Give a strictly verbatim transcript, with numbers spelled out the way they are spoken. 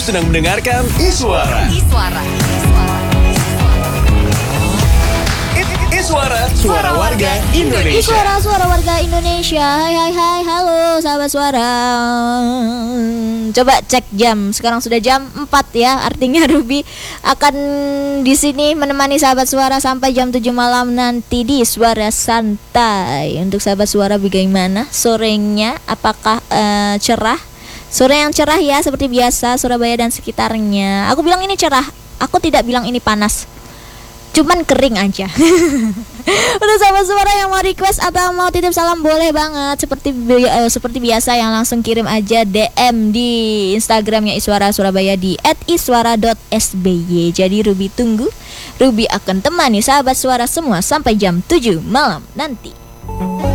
sedang mendengarkan Iswara. Iswara. Iswara, suara warga Indonesia. Iswara, suara warga Indonesia. Hai hai hai, halo sahabat suara. Coba cek jam. Sekarang sudah jam empat ya. Artinya Ruby akan di sini menemani sahabat suara sampai jam tujuh malam nanti di Suara Santai. Untuk sahabat suara bagaimana sorenya? Apakah uh, cerah? Sore yang cerah ya seperti biasa Surabaya dan sekitarnya. Aku bilang ini cerah. Aku tidak bilang ini panas. Cuman kering aja. Udah sahabat suara yang mau request atau mau titip salam boleh banget. Seperti uh, seperti biasa yang langsung kirim aja D M di Instagramnya Iswara Surabaya di et iswara dot s b y. Jadi Ruby tunggu. Ruby akan temani sahabat suara semua sampai jam tujuh malam nanti.